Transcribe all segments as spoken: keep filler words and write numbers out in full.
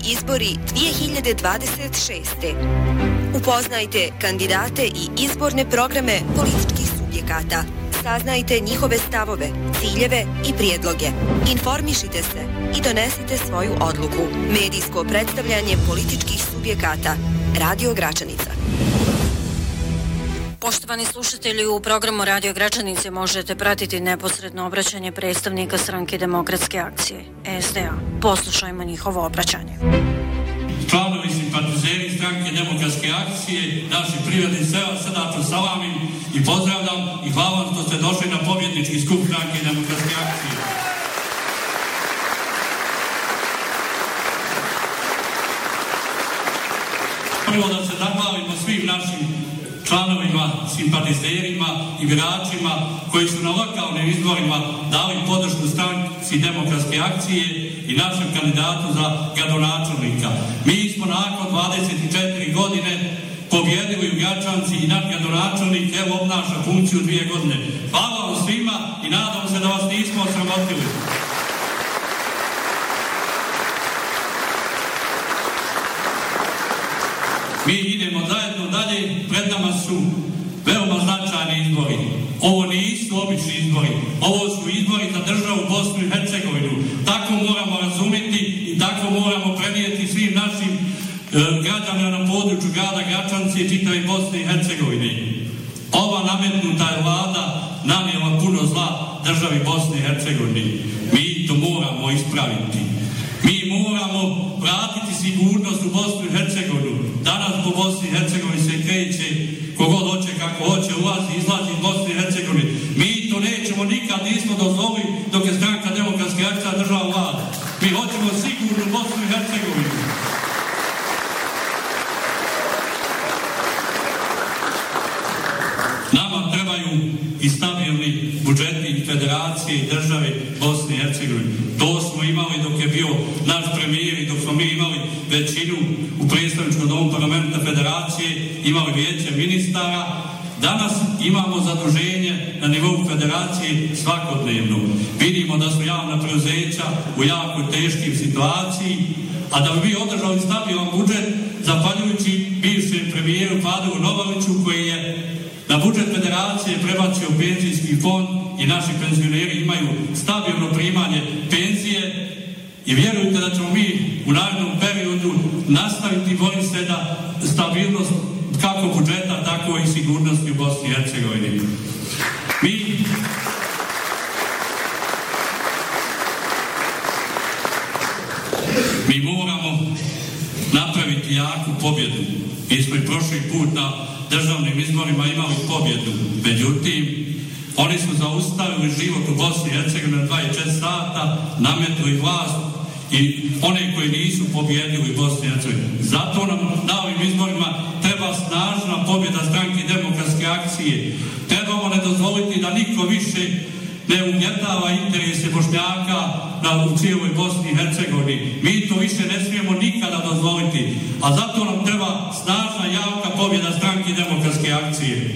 izbori dvije hiljade dvadeset šeste. Upoznajte kandidate i izborne programe političkih subjekata. Saznajte njihove stavove, ciljeve i prijedloge. Informišite se i donesite svoju odluku. Medijsko predstavljanje političkih subjekata. Radio Gračanica. Poštovani slušatelji, u programu Radio Gračanice možete pratiti neposredno obraćanje predstavnika Stranke demokratske akcije, S D A. Poslušajmo njihovo obraćanje. Članovi simpatizeri Stranke demokratske akcije, naši prijatelji, sve vas srdačno salamim i pozdravljam i hvala vam što ste došli na pobjednički skup Stranke demokratske akcije. Prvo da se zahvalimo svim našim članovima, simpatizerima i biračima koji su na lokalnim izborima dali podršku Stranci demokratske akcije i našem kandidatu za gradonačelnika. Mi smo nakon dvadeset četiri godine pobjedili u Gračanci i naš gradonačelnik evo obnaša funkciju dvije godine. Hvala vam svima i nadam se da vas nismo osramotili. Mi idemo zajedno dalje, pred nama su veoma značajni izbori. Ovo nisu obični izbori, ovo su izbori za državu Bosnu i Hercegovinu. Tako moramo razumjeti i tako moramo prenijeti svim našim e, građanima na području grada Gračanci i čitave Bosne i Hercegovine. Ova nametnuta je vlada nanijela puno zla državi Bosne i Hercegovine. Mi to moramo ispraviti. Mi moramo vratiti sigurnost u Bosnu i Hercegovinu. Danas po Bosni i Hercegovini se kreće kogod hoće, kako hoće, ulazi, izlazi iz Bosne i Hercegovine. Mi to nećemo nikad, nismo dozvolili dok je Stranka demokratske akcije država vlada. Mi hoćemo sigurnu Bosnu i Hercegovinu. Nama trebaju i stabilni budžeti federacije i države Bosne i Hercegovine. To smo imali dok je bio naš premijer i dok smo mi imali većinu u predstavničkom domu parlamenta federacije, imali vijeće ministara. Danas imamo zaduženje na nivou federacije svakodnevno. Vidimo da su javna preduzeća u jako teškim situaciji, a da bi održali stabilan budžet, zahvaljujući bivšem premijeru Fadilu Novaviću koji je na budžet federacije prebacio penzijski fond i naši penzioneri imaju stabilno primanje penzije i vjerujte da ćemo mi u narednom periodu nastaviti boriti se da stabilnost kako budžeta, tako i sigurnosti u Bosni i Hercegovini. Mi mi moramo napraviti jaku pobjedu. Mi smo i prošli put na državnim izborima imali pobjedu. Međutim, oni su zaustavili život u Bosni i Hercegovini na dvadeset četiri sata, nametli vlast i one koji nisu pobjedili u Bosni i Hercegovini. Zato nam na ovim izborima treba snažna pobjeda Stranke demokratske akcije. Trebamo ne dozvoliti da niko više ne ugnjetava interese Bošnjaka na u cijeloj Bosni i Hercegovini. Mi to više ne smijemo nikada dozvoliti. A zato nam treba snažna, jaka pobjeda Stranke demokratske akcije.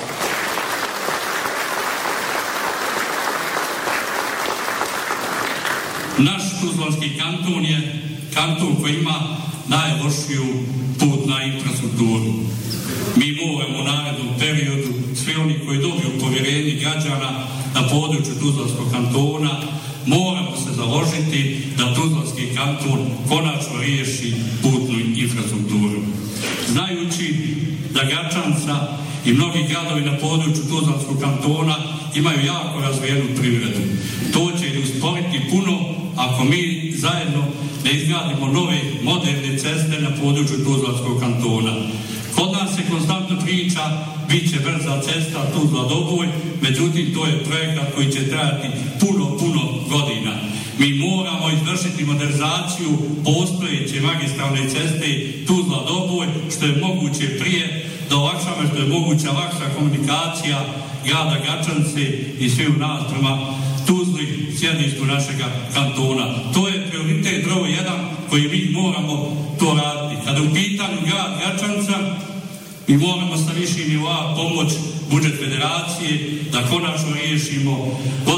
Naš Tuzlanski kanton je kanton koji ima najlošiju putnu infrastrukturu. Mi moramo u narednom periodu, svi oni koji dobiju povjerenje građana na području Tuzlanskog kantona, moramo se založiti da Tuzlanski kanton konačno riješi putnu infrastrukturu. Znajući da Gračanca i mnogi gradovi na području Tuzlanskog kantona imaju jako razvijenu privredu. To će i usporiti puno ako mi zajedno ne izgradimo nove moderne ceste na području Tuzlanskog kantona. Kod nas se konstantno priča, bit će brza cesta Tuzla-Doboj, međutim to je projekat koji će trajati puno, puno godina. Mi moramo izvršiti modernizaciju postojeće magistralne ceste Tuzla-Doboj, što je moguće prije, da olakšamo što je moguća lakša komunikacija grada Gračance i svi u nas prema Tuzli, sjedištu našega kantona. To je prioritet broj jedan koji mi moramo to raditi. Kada u pitanju grad Gračanca, mi moramo sa višim nivoa pomoć budžet federacije da konačno riješimo